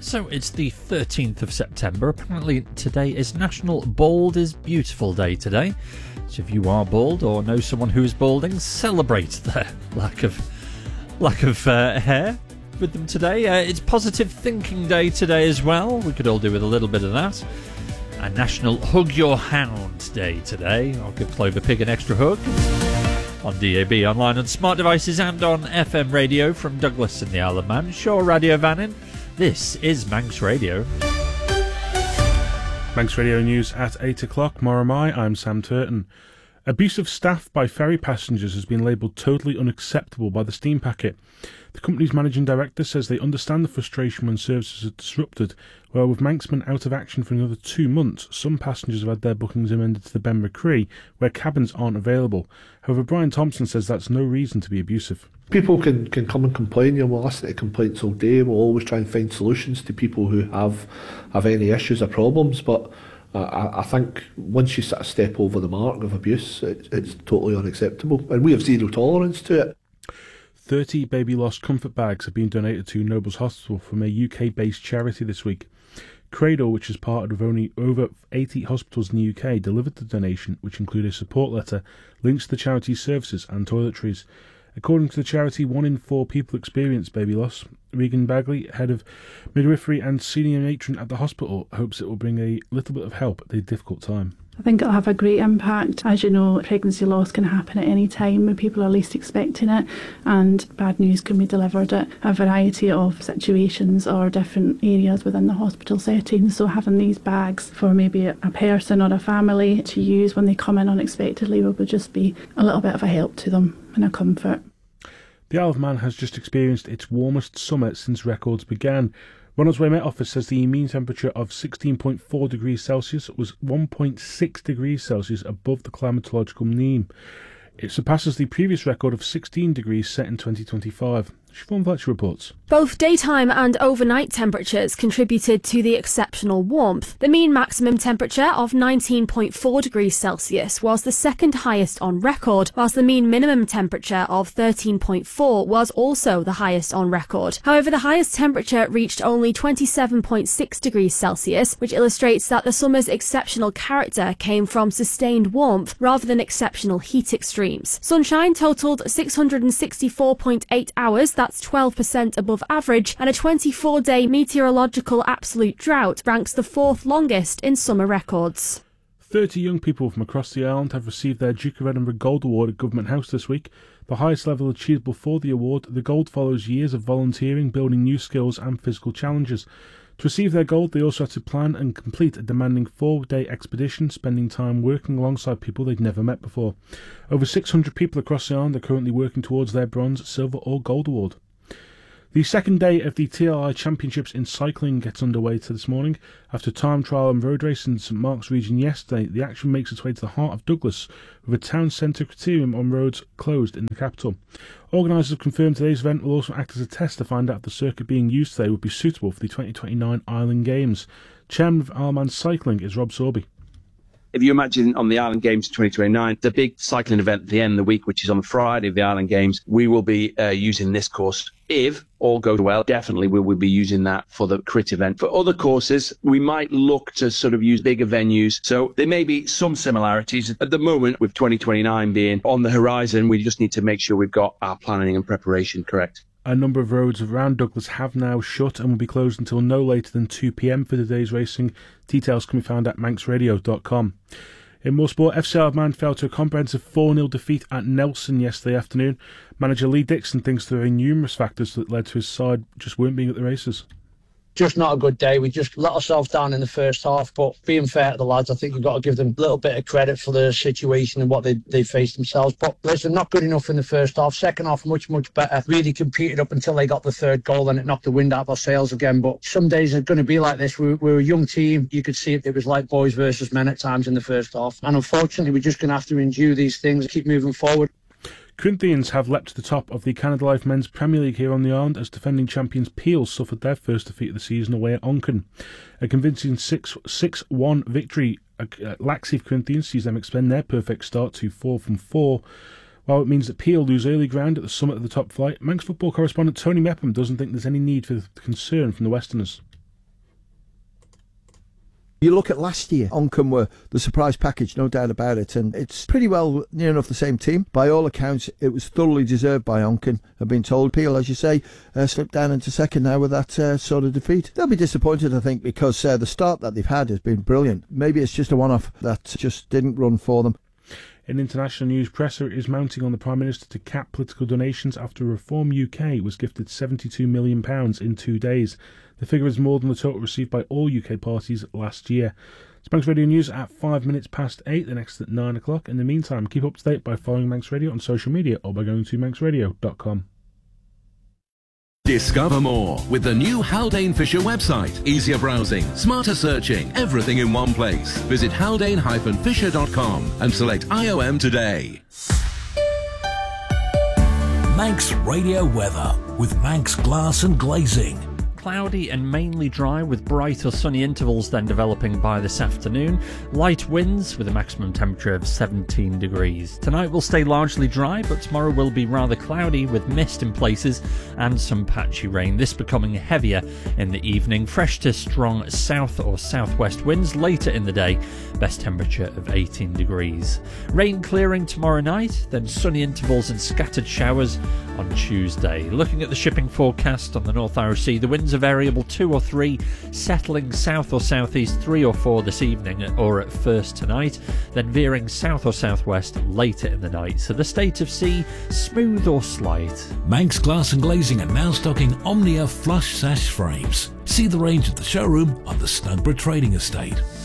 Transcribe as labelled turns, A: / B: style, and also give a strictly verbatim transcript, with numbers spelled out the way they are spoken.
A: So it's the thirteenth of September. Apparently today is National Bald is Beautiful Day today. So if you are bald or know someone who is balding, celebrate their lack of lack of uh, hair with them today. Uh, it's Positive Thinking Day today as well. We could all do with a little bit of that. A National Hug Your Hound Day today. I'll give Clover Pig an extra hug. On D A B, online on smart devices and on F M radio from Douglas and the Isle of Man. Shaw Radio Vannin. This is Manx Radio.
B: Manx Radio News at eight o'clock. Moramai, I'm Sam Turton. Abuse of staff by ferry passengers has been labelled totally unacceptable by the Steam Packet. The company's managing director says they understand the frustration when services are disrupted, where with Manxman out of action for another two months, some passengers have had their bookings amended to the Benra Cree, where cabins aren't available. However, Brian Thompson says that's no reason to be abusive.
C: People can, can come and complain, you know, we'll listen to complaints all day, we'll always try and find solutions to people who have have any issues or problems, but uh, I, I think once you sort of step over the mark of abuse, it, it's totally unacceptable, and we have zero tolerance to it.
B: thirty baby loss comfort bags have been donated to Nobles Hospital from a U K-based charity this week. Cradle, which is part of only over eighty hospitals in the U K, delivered the donation, which included a support letter, links to the charity's services and toiletries. According to the charity, one in four people experience baby loss. Regan Bagley, head of midwifery and senior matron at the hospital, hopes it will bring a little bit of help at a difficult time.
D: I think it'll have a great impact. As you know, pregnancy loss can happen at any time when people are least expecting it, and bad news can be delivered at a variety of situations or different areas within the hospital setting. So having these bags for maybe a person or a family to use when they come in unexpectedly will just be a little bit of a help to them and a comfort.
B: The Isle of Man has just experienced its warmest summer since records began. Ronaldsway Met Office says the mean temperature of sixteen point four degrees Celsius was one point six degrees Celsius above the climatological mean. It surpasses the previous record of sixteen degrees set in twenty twenty-five. Siobhan Fletcher reports.
E: Both daytime and overnight temperatures contributed to the exceptional warmth. The mean maximum temperature of nineteen point four degrees Celsius was the second highest on record, whilst the mean minimum temperature of thirteen point four was also the highest on record. However, the highest temperature reached only twenty-seven point six degrees Celsius, which illustrates that the summer's exceptional character came from sustained warmth rather than exceptional heat extremes. Sunshine totalled six hundred sixty-four point eight hours, that's twelve percent above average, and a twenty-four day meteorological absolute drought ranks the fourth longest in summer records.
B: thirty young people from across the island have received their Duke of Edinburgh Gold Award at Government House this week. The highest level achievable for the award, the gold follows years of volunteering, building new skills and physical challenges. To receive their gold, they also had to plan and complete a demanding four-day expedition, spending time working alongside people they'd never met before. Over six hundred people across the island are currently working towards their bronze, silver or gold award. The second day of the T L I Championships in cycling gets underway to this morning. After time trial and road race in St Mark's region yesterday, the action makes its way to the heart of Douglas, with a town centre criterium on roads closed in the capital. Organisers have confirmed today's event will also act as a test to find out if the circuit being used today would be suitable for the twenty twenty-nine Island Games. Chairman of Isleman Cycling is Rob Sorby.
F: If you imagine on the Island Games twenty twenty-nine, the big cycling event at the end of the week, which is on Friday of the Island Games, we will be uh, using this course. If all goes well, definitely we will be using that for the crit event. For other courses, we might look to sort of use bigger venues. So there may be some similarities. At the moment, with twenty twenty-nine being on the horizon, we just need to make sure we've got our planning and preparation correct.
B: A number of roads around Douglas have now shut and will be closed until no later than two p m for today's racing. Details can be found at manx radio dot com. In more sport, F C Isle of Man fell to a comprehensive four nil defeat at Nelson yesterday afternoon. Manager Lee Dixon thinks there are numerous factors that led to his side just weren't being at the races.
G: Just not a good day. We just let ourselves down in the first half, but being fair to the lads, I think you've got to give them a little bit of credit for the situation and what they, they faced themselves. But listen, not good enough in the first half. Second half, much, much better. Really competed up until they got the third goal and it knocked the wind out of our sails again. But some days are going to be like this. We're, we're a young team. You could see it. It was like boys versus men at times in the first half. And unfortunately, we're just going to have to endure these things and keep moving forward.
B: Corinthians have leapt to the top of the Canada Life Men's Premier League here on the island as defending champions Peel suffered their first defeat of the season away at Onken. A convincing six one victory at Laxey Corinthians sees them extend their perfect start to four from four. While it means that Peel lose early ground at the summit of the top flight, Manx football correspondent Tony Mepham doesn't think there's any need for concern from the Westerners.
H: You look at last year, Oncom were the surprise package, no doubt about it, and it's pretty well near enough the same team. By all accounts, it was thoroughly deserved by Oncom. I've been told Peel, as you say, uh, slipped down into second now with that uh, sort of defeat. They'll be disappointed, I think, because uh, the start that they've had has been brilliant. Maybe it's just a one-off that just didn't run for them.
B: In international news, pressure is mounting on the Prime Minister to cap political donations after Reform U K was gifted seventy-two million pounds in two days. The figure is more than the total received by all U K parties last year. It's Manx Radio News at five minutes past eight, the next at nine o'clock. In the meantime, keep up to date by following Manx Radio on social media or by going to manx radio dot com.
I: Discover more with the new Haldane Fisher website. Easier browsing, smarter searching, everything in one place. Visit haldane dash fisher dot com and select I O M today.
J: Manx Radio weather with Manx Glass and Glazing.
A: Cloudy and mainly dry with bright or sunny intervals then developing by this afternoon. Light winds with a maximum temperature of seventeen degrees. Tonight will stay largely dry, but tomorrow will be rather cloudy with mist in places and some patchy rain, this becoming heavier in the evening. Fresh to strong south or southwest winds later in the day, best temperature of eighteen degrees. Rain clearing tomorrow night, then sunny intervals and scattered showers on Tuesday. Looking at the shipping forecast on the North Irish Sea, the winds are variable two or three, settling south or southeast three or four this evening or at first tonight, then veering south or southwest later in the night. So the state of sea, smooth or slight.
J: Manx Glass and Glazing are now stocking Omnia flush sash frames. See the range at the showroom on the Snugborough Trading Estate.